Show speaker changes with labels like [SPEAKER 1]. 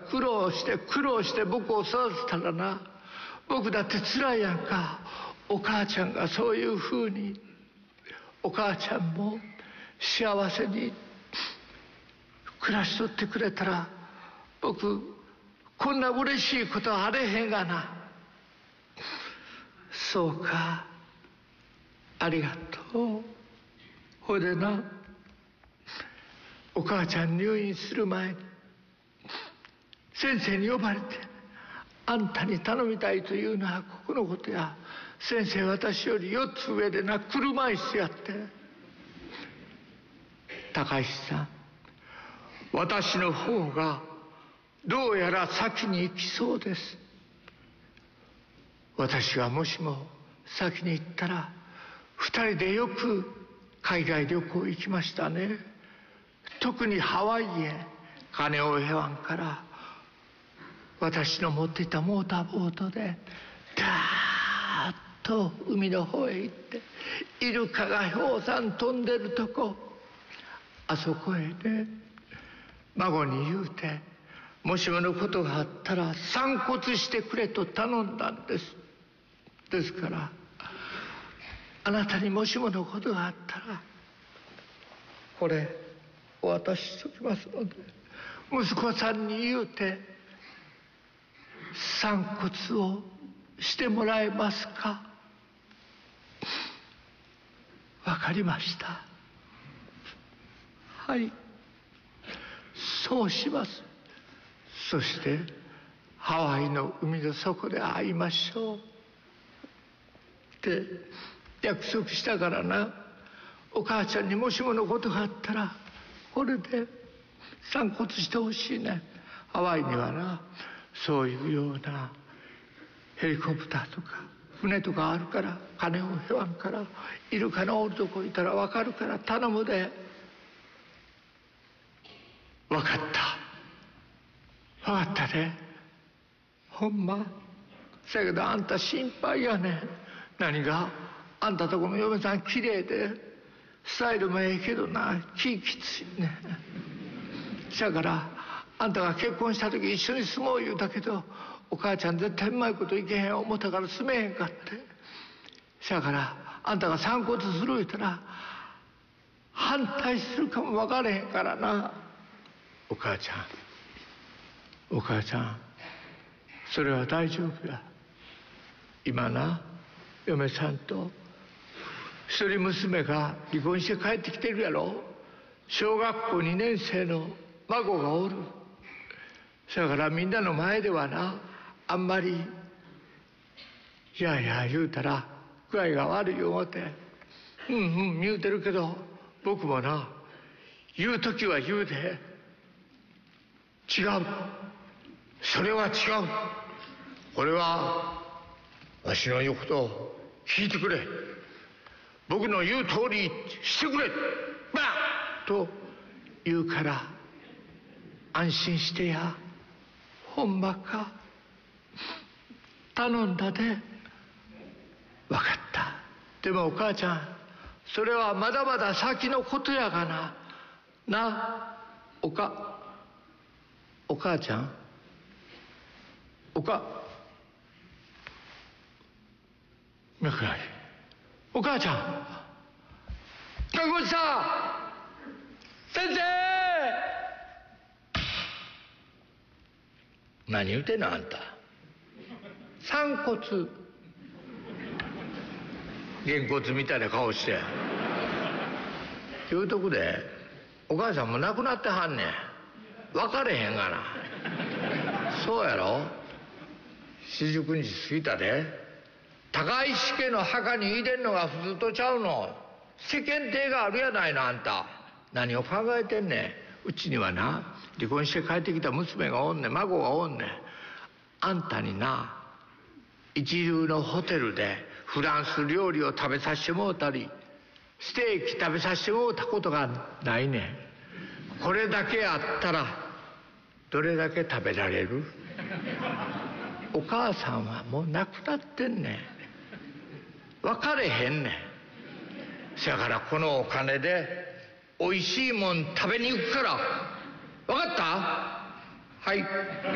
[SPEAKER 1] 苦労して僕を育てたらな、僕だって辛いやんか。お母ちゃんがそういうふうに、お母ちゃんも幸せに暮らしとってくれたら、僕こんな嬉しいことあれへんがな。そうか、ありがとう。ほいでな、お母ちゃん入院する前に先生に呼ばれて、あんたに頼みたいというのはここのことや。先生私より4つ上でな、車椅子やって。高石さん、私の方がどうやら先に行きそうです。私がもしも先に行ったら、2人でよく海外旅行行きましたね。特にハワイへ。カネオヘ湾から私の持っていたモーターボートでダーッと海の方へ行って、イルカが氷山飛んでるとこ、あそこへね、孫に言うて、もしものことがあったら散骨してくれと頼んだんです。ですからあなたにもしものことがあったらこれお渡ししときますので、息子さんに言うて散骨をしてもらえますか。わかりました。はい、そうします。そしてハワイの海の底で会いましょうって約束したからな。お母ちゃんにもしものことがあったらこれで散骨してほしいね。ハワイにはな、そういうようなヘリコプターとか船とかあるから、カネオヘ湾からイルカのおるとこいたら分かるから頼むで。分かった、分かったで。ほんま。せやけどあんた心配やねん。何が？あんたとこの嫁さんきれいでスタイルもええけどな、気きついねん。せやからあんたが結婚した時一緒に住もう言うたけど、お母ちゃん絶対うまいこといけへん思ったから住めへんかって。せやからあんたが散骨する言うたら反対するかも分からへんからな。お母ちゃん、それは大丈夫や。今な、嫁さんと一人娘が離婚して帰ってきてるやろ。小学校2年生の孫がおる。そやからみんなの前ではな、あんまりいやいや言うたら具合が悪い思うて言うてるけど、僕もな、言う時は言うで。違う、それは違う、これはわしの言うことを聞いてくれ、僕の言う通りしてくれバーと言うから安心してや。ほんまか。頼んだで。分かった。でもお母ちゃん、それはまだまだ先のことやがな。な、お母ちゃん、お母ちゃん、看護師さん、先生。何言うてんのあんた。散骨、げんこつみたいな顔して言うとくで、お母さんも亡くなってはんねん。分かれへんがな。そうやろ。49日過ぎたで。高石家の墓に入れんのが普通とちゃうの。世間体があるやないのあんた。何を考えてんねん。うちにはな、離婚して帰ってきた娘がおんねん、孫がおんねん。あんたにな、一流のホテルでフランス料理を食べさせてもうたり、ステーキ食べさせてもうたことがないねん。これだけあったらどれだけ食べられる？お母さんはもう亡くなってんねん。分かれへんねん。せやからこのお金でおいしいもん食べに行くから。分かった？はい。